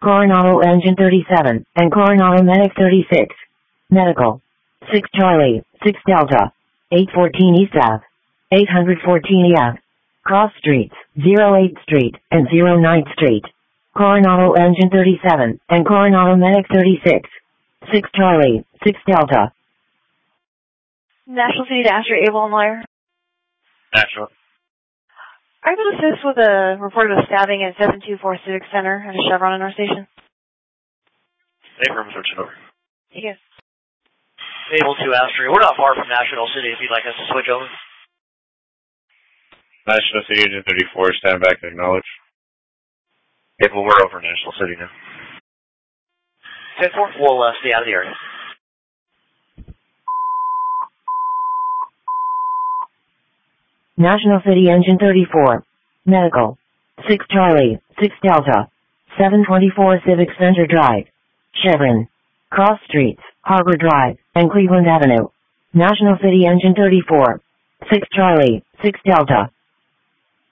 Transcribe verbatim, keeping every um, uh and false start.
Coronado Engine thirty-seven, and Coronado Medic thirty-six. Medical. six Charlie, six Delta. eight fourteen East Ave. eight fourteen E Ave. Cross Streets, zero eighth Street, and zero ninth Street. Coronado Engine thirty-seven, and Coronado Medic thirty-six. six Charlie, six Delta. National City to Astor, Able and Lawyer. National. Are you able to assist with a report of a stabbing at seven two four Civic Center at a Chevron in our station? State room switching over. Yes. Able to Astor. We're not far from National City if you'd like us to switch over. National City Engine thirty-four, stand back and acknowledge. Yeah, well, we're over National City now. ten four, we'll uh, stay out of the area. National City Engine thirty-four. Medical. six Charlie, six Delta. seven twenty-four Civic Center Drive. Chevron. Cross Streets, Harbor Drive, and Cleveland Avenue. National City Engine thirty-four. six Charlie, six Delta.